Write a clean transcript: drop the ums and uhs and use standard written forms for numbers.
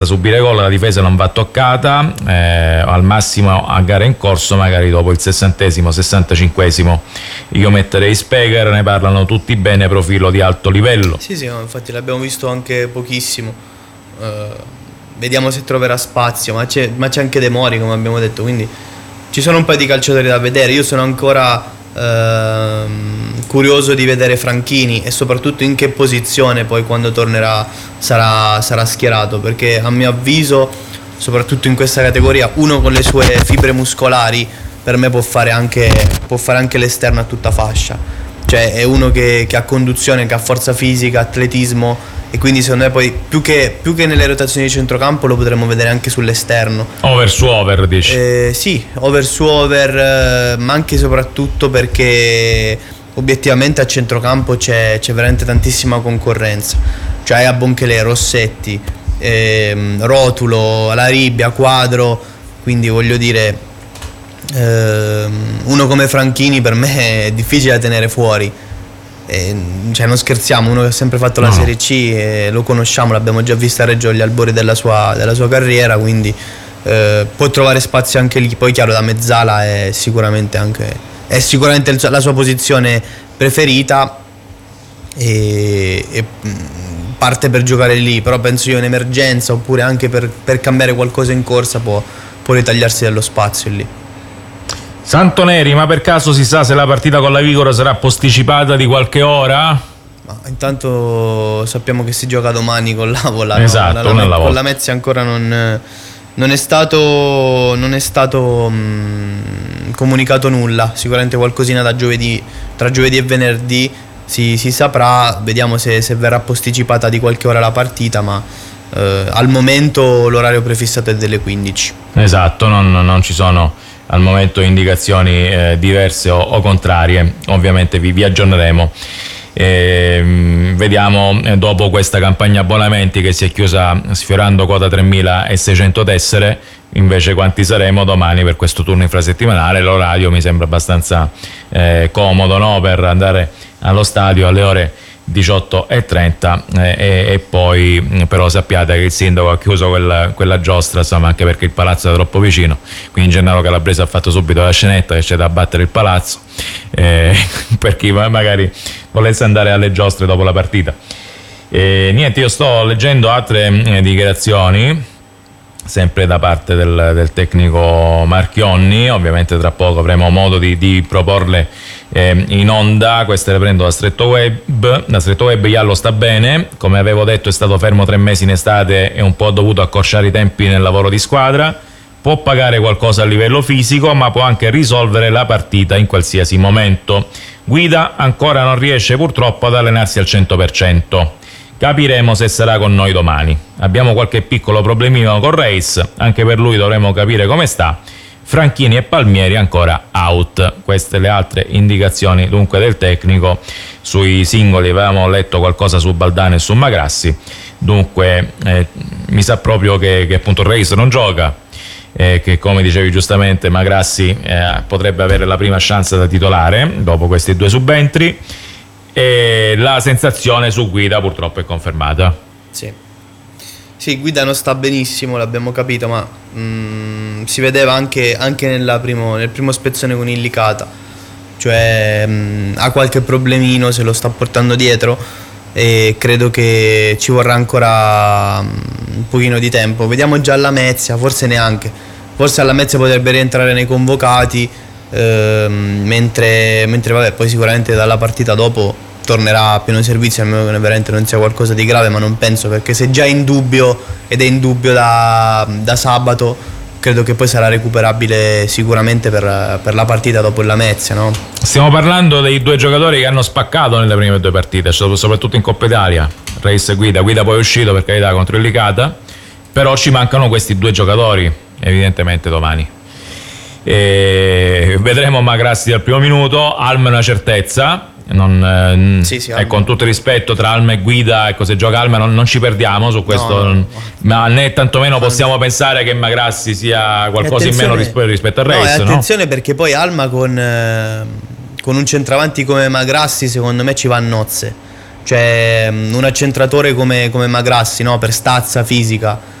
subire gol, la difesa non va toccata, al massimo a gara in corso, magari dopo il 60esimo, 65esimo io metterei Speger, ne parlano tutti bene, profilo di alto livello. Sì, no, infatti l'abbiamo visto anche pochissimo, vediamo se troverà spazio, ma c'è anche De Mori, come abbiamo detto, quindi ci sono un paio di calciatori da vedere. Io sono ancora curioso di vedere Franchini e soprattutto in che posizione poi quando tornerà sarà schierato, perché a mio avviso, soprattutto in questa categoria, uno con le sue fibre muscolari per me può fare anche l'esterno a tutta fascia, cioè è uno che ha conduzione, che ha forza fisica, atletismo, e quindi secondo me poi più che nelle rotazioni di centrocampo lo potremmo vedere anche sull'esterno. Over su over, dici? Sì, over su over, ma anche e soprattutto perché obiettivamente a centrocampo c'è veramente tantissima concorrenza, cioè hai Abonkelè, Rossetti, Rotulo, Laribia, Quadro, quindi voglio dire, uno come Franchini per me è difficile da tenere fuori. Cioè non scherziamo, uno che ha sempre fatto la Serie C, lo conosciamo, l'abbiamo già visto a Reggio agli albori della sua carriera, quindi può trovare spazio anche lì. Poi chiaro, da mezzala è sicuramente la sua posizione preferita e parte per giocare lì, però penso io in emergenza oppure anche per cambiare qualcosa in corsa può ritagliarsi dello spazio lì. Santoneri, ma per caso si sa se la partita con la Vigoro sarà posticipata di qualche ora? Ma intanto sappiamo che si gioca domani con l'Avola. Esatto, con la Mezzi ancora non è stato comunicato nulla. Sicuramente qualcosina da giovedì, tra giovedì e venerdì si saprà. Vediamo se verrà posticipata di qualche ora la partita, ma al momento l'orario prefissato è delle 15. Esatto, non ci sono al momento indicazioni diverse o contrarie. Ovviamente vi aggiorneremo. Vediamo dopo questa campagna abbonamenti che si è chiusa sfiorando quota 3.600 tessere, invece quanti saremo domani per questo turno infrasettimanale. L'orario mi sembra abbastanza comodo, no? Per andare allo stadio alle ore 18:30 e poi però sappiate che il sindaco ha chiuso quella giostra, insomma, anche perché il palazzo era troppo vicino, quindi Gennaro Calabrese ha fatto subito la scenetta che c'è da abbattere il palazzo per chi magari volesse andare alle giostre dopo la partita. Niente, io sto leggendo altre dichiarazioni sempre da parte del tecnico Marchionni. Ovviamente tra poco avremo modo di proporle in onda. Queste le prendo da Stretto Web. Da Stretto Web Iallo sta bene, come avevo detto è stato fermo 3 mesi in estate e un po' dovuto accorciare i tempi nel lavoro di squadra. Può pagare qualcosa a livello fisico, ma può anche risolvere la partita in qualsiasi momento. Guida ancora non riesce purtroppo ad allenarsi al 100%. Capiremo se sarà con noi domani. Abbiamo qualche piccolo problemino con Reis, anche per lui dovremo capire come sta. Franchini e Palmieri ancora out. Queste le altre indicazioni dunque del tecnico. Sui singoli avevamo letto qualcosa su Baldano e su Magrassi, dunque mi sa proprio che appunto Reis non gioca, che come dicevi giustamente Magrassi potrebbe avere la prima chance da titolare dopo questi 2 subentri, e la sensazione su Guida purtroppo è confermata. Sì, Guida non sta benissimo, l'abbiamo capito, ma si vedeva anche nel primo spezzone con Illicata, cioè ha qualche problemino, se lo sta portando dietro e credo che ci vorrà ancora un pochino di tempo. Vediamo già alla Lamezia, forse alla Lamezia potrebbe rientrare nei convocati, mentre vabbè, poi sicuramente dalla partita dopo tornerà a pieno servizio, a meno che veramente non sia qualcosa di grave, ma non penso, perché se già è in dubbio ed è in dubbio da sabato, credo che poi sarà recuperabile sicuramente per la partita dopo il Lamezia, no? Stiamo parlando dei 2 giocatori che hanno spaccato nelle prime 2 partite, soprattutto in Coppa Italia, Reis e Guida poi è uscito per carità contro il Licata, però ci mancano questi 2 giocatori evidentemente domani. Vedremo Magrassi dal primo minuto. Alma è una certezza, con tutto il rispetto tra Alma e Guida, ecco, se gioca Alma non ci perdiamo su questo, ma né tantomeno possiamo pensare che Magrassi sia qualcosa in meno rispetto al Reis. Attenzione, perché poi Alma con un centravanti come Magrassi secondo me ci va a nozze, cioè un accentratore come Magrassi, no? Per stazza fisica